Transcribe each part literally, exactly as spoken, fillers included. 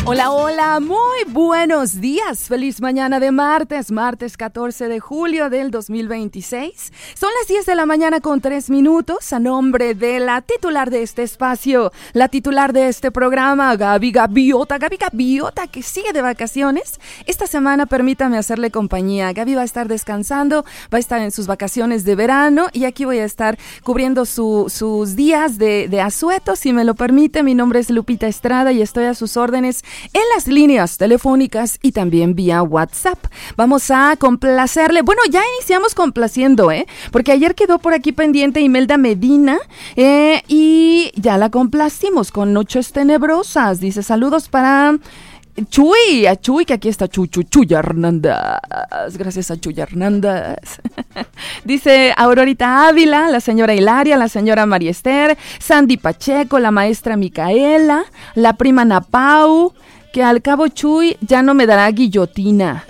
Hola, hola, muy buenos días. Feliz mañana de martes, martes catorce de julio del dos mil veintiséis. Son las diez de la mañana con tres minutos. A nombre de la titular de este espacio, la titular de este programa, Gaby Gaviota, Gaby Gaviota, que sigue de vacaciones. Esta semana permítame hacerle compañía. Gaby va a estar descansando, va a estar en sus vacaciones de verano y aquí voy a estar cubriendo su, sus días de, de asueto, si me lo permite. Mi nombre es Lupita Estrada y estoy a sus órdenes en las líneas telefónicas y también vía WhatsApp. Vamos a complacerle. Bueno, ya iniciamos complaciendo, ¿eh? Porque ayer quedó por aquí pendiente Imelda Medina eh, y ya la complacimos con Noches Tenebrosas. Dice, saludos para Chuy, a Chuy, que aquí está Chuy, Chuy, Chuy Hernández. Gracias a Chuy Hernández. Dice Aurorita Ávila, la señora Hilaria, la señora María Esther, Sandy Pacheco, la maestra Micaela, la prima Napau, que al cabo Chuy ya no me dará guillotina.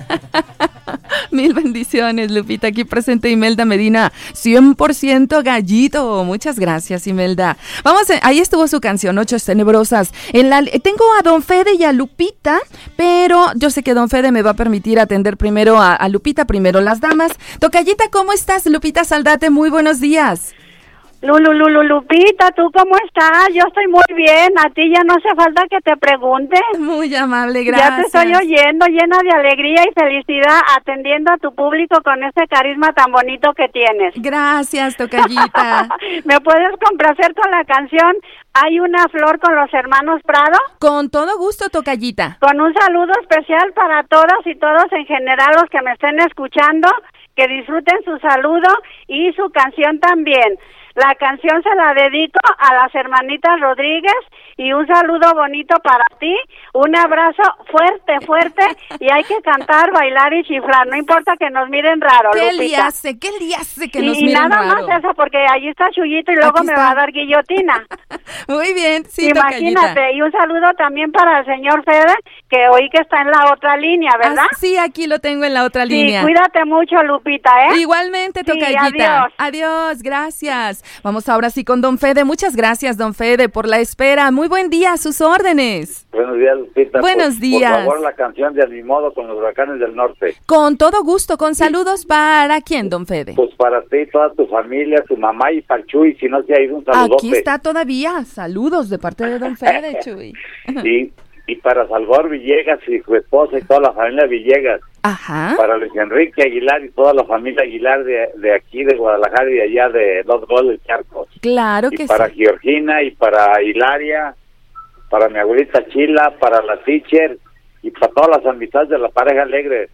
Mil bendiciones, Lupita. Aquí presente Imelda Medina, cien por ciento gallito. Muchas gracias, Imelda. Vamos, a, ahí estuvo su canción, Noches Tenebrosas. En la, tengo a Don Fede y a Lupita, pero yo sé que Don Fede me va a permitir atender primero a, a Lupita, primero las damas. Tocallita, ¿cómo estás? Lupita Saldate, muy buenos días. Lulu, Lulu, Lupita, ¿tú cómo estás? Yo estoy muy bien, a ti ya no hace falta que te pregunte. Muy amable, gracias. Ya te estoy oyendo, llena de alegría y felicidad, atendiendo a tu público con ese carisma tan bonito que tienes. Gracias, tocallita. ¿Me puedes complacer con la canción Hay una flor con los hermanos Prado? Con todo gusto, tocallita. Con un saludo especial para todas y todos en general los que me estén escuchando, que disfruten su saludo y su canción también. La canción se la dedico a las hermanitas Rodríguez y un saludo bonito para ti, un abrazo fuerte, fuerte y hay que cantar, bailar y chiflar, no importa que nos miren raro, ¿Qué Lupita. le hace? ¿Qué le hace que nos y miren nada raro? más eso, porque allí está Chuyito y luego Aquí me está. va a dar guillotina. Muy bien, sí, Imagínate, tocallita. y un saludo también para el señor Fede, que oí que está en la otra línea, ¿verdad? Ah, sí, aquí lo tengo en la otra Sí, línea. cuídate mucho, Lupita, ¿eh? Igualmente, Sí, tocallita. adiós. Adiós, gracias. Vamos ahora sí con Don Fede. Muchas gracias, Don Fede, por la espera. Muy buen día, a sus órdenes. Buenos días, Lupita. Buenos por, días. Por favor, la canción de A Mi Modo con los Huracanes del Norte. Con todo gusto, con saludos para ¿quién, Don Fede? Pues para ti, toda tu familia, tu mamá y para Chuy, si no se ha ido un saludote. Aquí está todavía. Saludos de parte de Don Fede, Chuy. y, y para Salvador Villegas y su esposa y toda la familia Villegas. Ajá. Para Luis Enrique Aguilar y toda la familia Aguilar de, de aquí, de Guadalajara y de allá de Los Goles Charcos. Claro y que para sí. Georgina y para Hilaria, para mi abuelita Chila, para la teacher y para todas las amistades de la pareja alegre.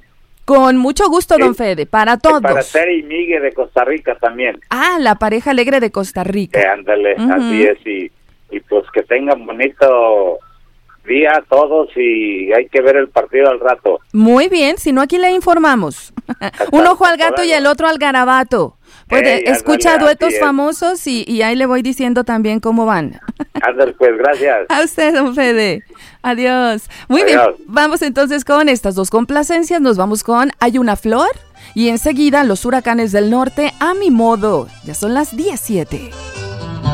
Con mucho gusto, Don Sí. Fede, para Y todos. para Tere y Miguel de Costa Rica también. Ah, la pareja alegre de Costa Rica. Eh, ándale, Ujú. así es. Y, y pues que tengan bonito día todos y hay que ver el partido al rato. Muy bien, si no aquí le informamos. Un ojo al gato y el otro al garabato. Puede, Ey, escucha ándale, duetos así es. famosos y, y ahí le voy diciendo también cómo van. Ándale, pues, gracias. A usted, Don Fede. Adiós. Muy Adiós. bien, vamos entonces con estas dos complacencias. Nos vamos con Hay una flor y enseguida Los Huracanes del Norte, A Mi Modo. Ya son las diecisiete.